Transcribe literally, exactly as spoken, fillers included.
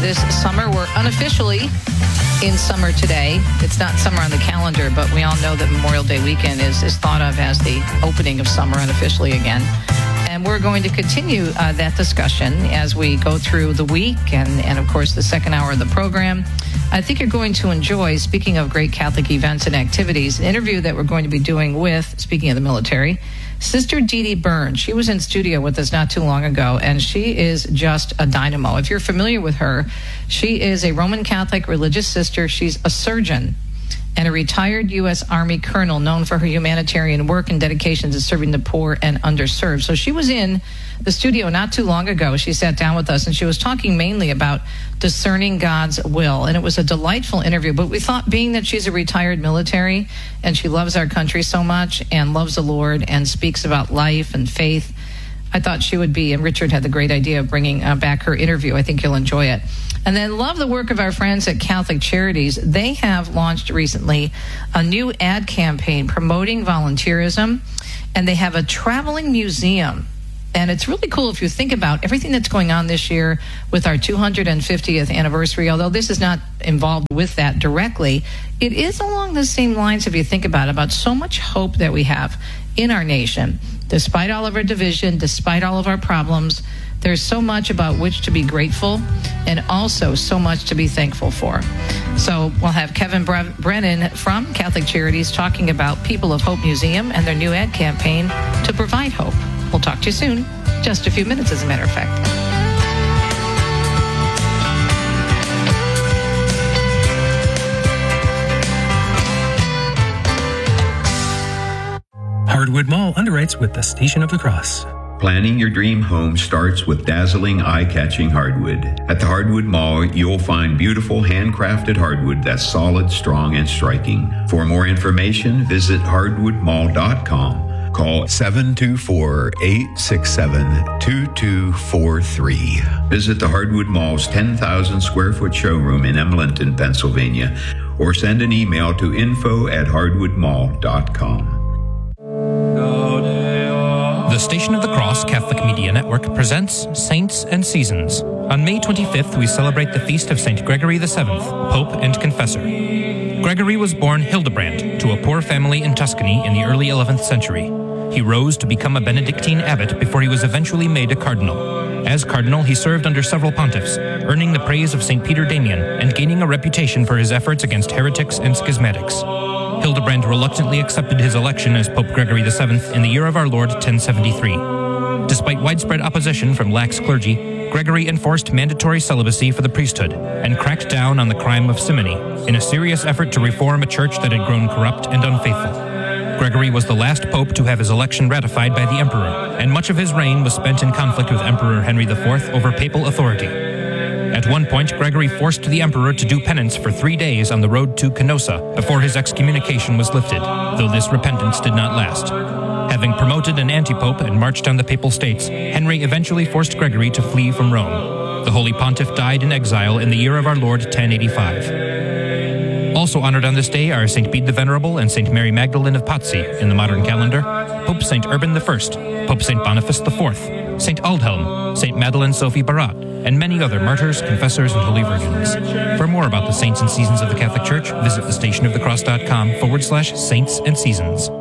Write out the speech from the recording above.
this summer. We're unofficially in summer today. It's not summer on the calendar, but we all know that Memorial Day weekend is, is thought of as the opening of summer unofficially again. And we're going to continue uh, that discussion as we go through the week and, and, of course, the second hour of the program. I think you're going to enjoy, speaking of great Catholic events and activities, an interview that we're going to be doing with, speaking of the military, Sister Dee Dee Burns. She was in studio with us not too long ago, and she is just a dynamo. If you're familiar with her, she is a Roman Catholic religious sister. She's a surgeon and a retired U S Army colonel known for her humanitarian work and dedication to serving the poor and underserved. So she was in the studio not too long ago. She sat down with us, and she was talking mainly about discerning God's will. And it was a delightful interview. But we thought, being that she's a retired military and she loves our country so much and loves the Lord and speaks about life and faith, I thought she would be, and Richard had the great idea of bringing uh, back her interview. I think you'll enjoy it. And then love the work of our friends at Catholic Charities. They have launched recently a new ad campaign promoting volunteerism, and they have a traveling museum. And it's really cool if you think about everything that's going on this year with our two hundred fiftieth anniversary. Although this is not involved with that directly, it is along the same lines, if you think about it, about so much hope that we have in our nation. Despite all of our division, despite all of our problems, there's so much about which to be grateful and also so much to be thankful for. So we'll have Kevin Bre- Brennan from Catholic Charities talking about People of Hope Museum and their new ad campaign to provide hope. We'll talk to you soon. Just a few minutes, as a matter of fact. Hardwood Mall underwrites with the Station of the Cross. Planning your dream home starts with dazzling, eye-catching hardwood. At the Hardwood Mall, you'll find beautiful, handcrafted hardwood that's solid, strong, and striking. For more information, visit hardwood mall dot com. Call seven two four, eight six seven, two two four three. Visit the Hardwood Mall's ten thousand square foot showroom in Emlenton, Pennsylvania, or send an email to info at hardwood mall dot com. The Station of the Cross Catholic Media Network presents Saints and Seasons. On May twenty-fifth, we celebrate the feast of Saint Gregory the Seventh, Pope and Confessor. Gregory was born Hildebrand to a poor family in Tuscany in the early eleventh century. He rose to become a Benedictine abbot before he was eventually made a cardinal. As cardinal, he served under several pontiffs, earning the praise of Saint Peter Damian and gaining a reputation for his efforts against heretics and schismatics. Hildebrand reluctantly accepted his election as Pope Gregory the Seventh in the year of our Lord ten seventy-three. Despite widespread opposition from lax clergy, Gregory enforced mandatory celibacy for the priesthood and cracked down on the crime of simony in a serious effort to reform a church that had grown corrupt and unfaithful. Gregory was the last pope to have his election ratified by the emperor, and much of his reign was spent in conflict with Emperor Henry the Fourth over papal authority. At one point, Gregory forced the emperor to do penance for three days on the road to Canossa before his excommunication was lifted, though this repentance did not last. Having promoted an anti-pope and marched on the papal states, Henry eventually forced Gregory to flee from Rome. The Holy Pontiff died in exile in the year of our Lord ten eighty-five. Also honored on this day are Saint Bede the Venerable and Saint Mary Magdalene of Pazzi in the modern calendar, Pope Saint Urban the First, Pope Saint Boniface the Fourth, Saint Aldhelm, Saint Madeleine Sophie Barat, and many other martyrs, confessors, and holy virgins. For more about the saints and seasons of the Catholic Church, visit thestationofthecross.com forward slash saints and seasons.